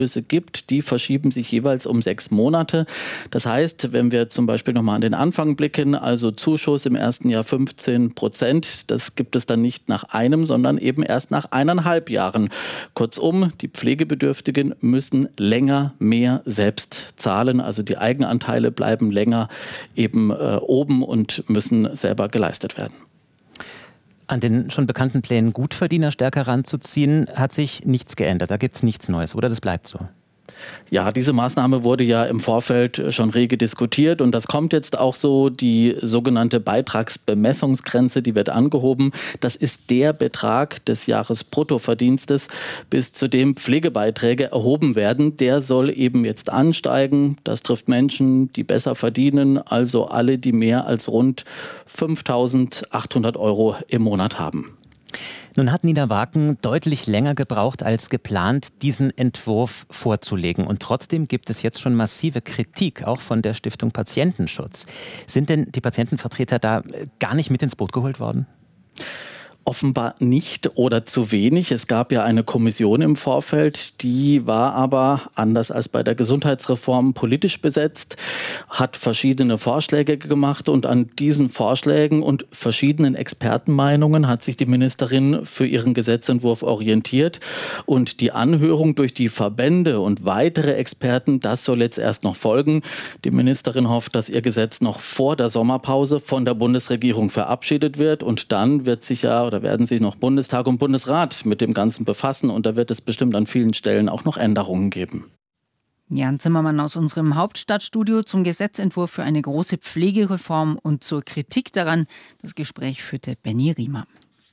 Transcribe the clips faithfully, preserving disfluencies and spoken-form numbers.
gibt, die verschieben sich jeweils um sechs Monate. Das heißt, wenn wir zum Beispiel nochmal an den Anfang blicken, also Zuschuss im ersten Jahr fünfzehn Prozent, das gibt es dann nicht nach einem, sondern eben erst nach eineinhalb Jahren. Kurzum, die Pflegebedürftigen müssen länger mehr selbst zahlen, also die Eigenanteile bleiben länger eben äh, oben und müssen selber geleistet werden. An den schon bekannten Plänen, Gutverdiener stärker ranzuziehen, hat sich nichts geändert. Da gibt es nichts Neues, oder? Das bleibt so. Ja, diese Maßnahme wurde ja im Vorfeld schon rege diskutiert und das kommt jetzt auch so. Die sogenannte Beitragsbemessungsgrenze, die wird angehoben. Das ist der Betrag des Jahresbruttoverdienstes, bis zu dem Pflegebeiträge erhoben werden. Der soll eben jetzt ansteigen. Das trifft Menschen, die besser verdienen, also alle, die mehr als rund fünftausendachthundert Euro im Monat haben. Nun hat Nina Waken deutlich länger gebraucht als geplant, diesen Entwurf vorzulegen. Und trotzdem gibt es jetzt schon massive Kritik, auch von der Stiftung Patientenschutz. Sind denn die Patientenvertreter da gar nicht mit ins Boot geholt worden? Offenbar nicht oder zu wenig. Es gab ja eine Kommission im Vorfeld, die war aber, anders als bei der Gesundheitsreform, politisch besetzt, hat verschiedene Vorschläge gemacht und an diesen Vorschlägen und verschiedenen Expertenmeinungen hat sich die Ministerin für ihren Gesetzentwurf orientiert. Und die Anhörung durch die Verbände und weitere Experten, das soll jetzt erst noch folgen. Die Ministerin hofft, dass ihr Gesetz noch vor der Sommerpause von der Bundesregierung verabschiedet wird und dann wird sich ja oder werden sich noch Bundestag und Bundesrat mit dem Ganzen befassen und da wird es bestimmt an vielen Stellen auch noch Änderungen geben. Jan Zimmermann aus unserem Hauptstadtstudio zum Gesetzentwurf für eine große Pflegereform und zur Kritik daran. Das Gespräch führte Benny Riemer.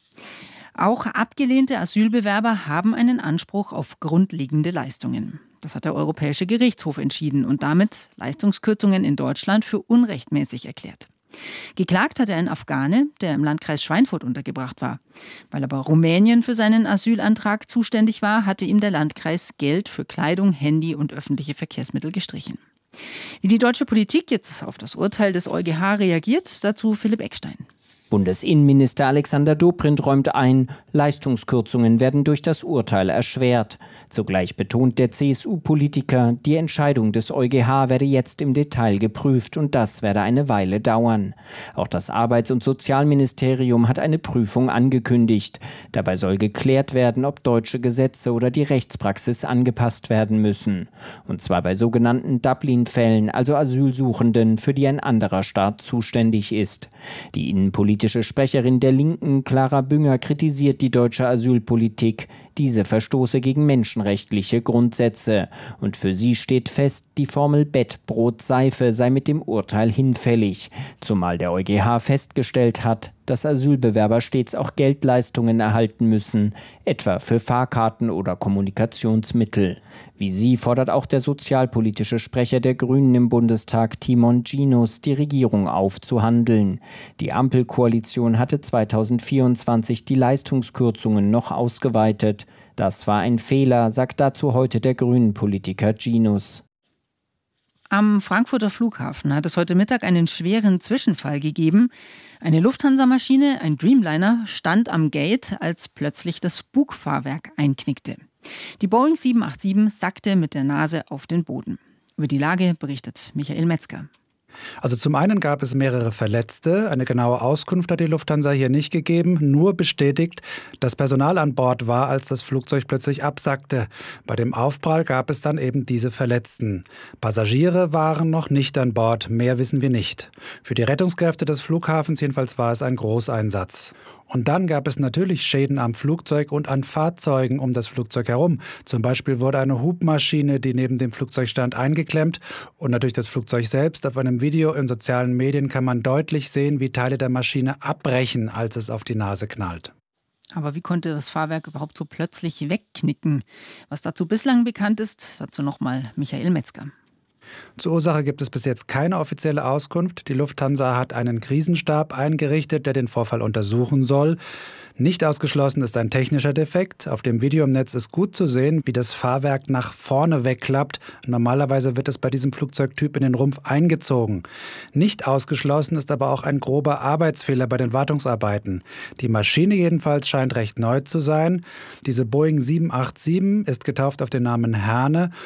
Auch abgelehnte Asylbewerber haben einen Anspruch auf grundlegende Leistungen. Das hat der Europäische Gerichtshof entschieden und damit Leistungskürzungen in Deutschland für unrechtmäßig erklärt. Geklagt hat er ein Afghane, der im Landkreis Schweinfurt untergebracht war. Weil aber Rumänien für seinen Asylantrag zuständig war, hatte ihm der Landkreis Geld für Kleidung, Handy und öffentliche Verkehrsmittel gestrichen. Wie die deutsche Politik jetzt auf das Urteil des EuGH reagiert, dazu Philipp Eckstein. Bundesinnenminister Alexander Dobrindt räumt ein, Leistungskürzungen werden durch das Urteil erschwert. Zugleich betont der C S U-Politiker, die Entscheidung des EuGH werde jetzt im Detail geprüft und das werde eine Weile dauern. Auch das Arbeits- und Sozialministerium hat eine Prüfung angekündigt. Dabei soll geklärt werden, ob deutsche Gesetze oder die Rechtspraxis angepasst werden müssen. Und zwar bei sogenannten Dublin-Fällen, also Asylsuchenden, für die ein anderer Staat zuständig ist. Die Innenpolitik Politische Sprecherin der Linken, Clara Bünger, kritisiert die deutsche Asylpolitik. Diese verstoße gegen menschenrechtliche Grundsätze. Und für sie steht fest, die Formel Bett, Brot, Seife sei mit dem Urteil hinfällig. Zumal der EuGH festgestellt hat, dass Asylbewerber stets auch Geldleistungen erhalten müssen, etwa für Fahrkarten oder Kommunikationsmittel. Wie sie fordert auch der sozialpolitische Sprecher der Grünen im Bundestag, Timon Ginus, die Regierung auf zu handeln. Die Ampelkoalition hatte zweitausendvierundzwanzig die Leistungskürzungen noch ausgeweitet. Das war ein Fehler, sagt dazu heute der Grünen-Politiker Ginus. Am Frankfurter Flughafen hat es heute Mittag einen schweren Zwischenfall gegeben. Eine Lufthansa-Maschine, ein Dreamliner, stand am Gate, als plötzlich das Bugfahrwerk einknickte. Die Boeing sieben acht sieben sackte mit der Nase auf den Boden. Über die Lage berichtet Michael Metzger. Also zum einen gab es mehrere Verletzte. Eine genaue Auskunft hat die Lufthansa hier nicht gegeben, nur bestätigt, dass Personal an Bord war, als das Flugzeug plötzlich absackte. Bei dem Aufprall gab es dann eben diese Verletzten. Passagiere waren noch nicht an Bord, mehr wissen wir nicht. Für die Rettungskräfte des Flughafens jedenfalls war es ein Großeinsatz. Und dann gab es natürlich Schäden am Flugzeug und an Fahrzeugen um das Flugzeug herum. Zum Beispiel wurde eine Hubmaschine, die neben dem Flugzeug stand, eingeklemmt. Und natürlich das Flugzeug selbst. Auf einem Video in sozialen Medien kann man deutlich sehen, wie Teile der Maschine abbrechen, als es auf die Nase knallt. Aber wie konnte das Fahrwerk überhaupt so plötzlich wegknicken? Was dazu bislang bekannt ist, dazu nochmal Michael Metzger. Zur Ursache gibt es bis jetzt keine offizielle Auskunft. Die Lufthansa hat einen Krisenstab eingerichtet, der den Vorfall untersuchen soll. Nicht ausgeschlossen ist ein technischer Defekt. Auf dem Video im Netz ist gut zu sehen, wie das Fahrwerk nach vorne wegklappt. Normalerweise wird es bei diesem Flugzeugtyp in den Rumpf eingezogen. Nicht ausgeschlossen ist aber auch ein grober Arbeitsfehler bei den Wartungsarbeiten. Die Maschine jedenfalls scheint recht neu zu sein. Diese Boeing sieben acht sieben ist getauft auf den Namen Herne